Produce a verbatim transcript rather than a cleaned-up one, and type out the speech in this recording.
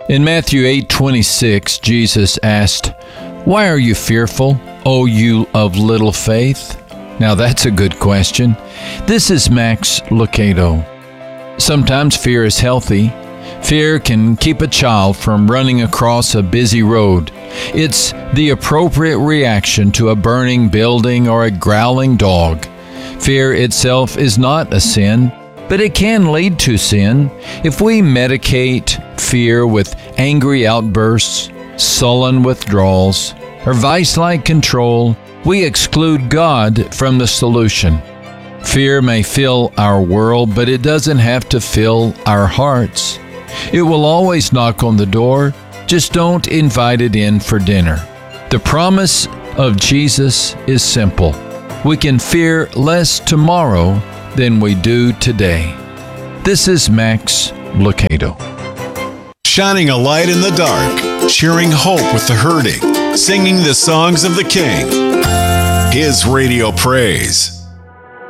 In Matthew eight twenty-six, Jesus asked, "Why are you fearful, O you of little faith?" Now that's a good question. This is Max Lucado. Sometimes fear is healthy. Fear can keep a child from running across a busy road. It's the appropriate reaction to a burning building or a growling dog. Fear itself is not a sin, but it can lead to sin. If we medicate fear with angry outbursts, sullen withdrawals, or vice-like control, we exclude God from the solution. Fear may fill our world, but it doesn't have to fill our hearts. It will always knock on the door. Just don't invite it in for dinner. The promise of Jesus is simple. We can fear less tomorrow than we do today. This is Max Lucado. Shining a light in the dark, sharing hope with the hurting, singing the songs of the King. His Radio Praise.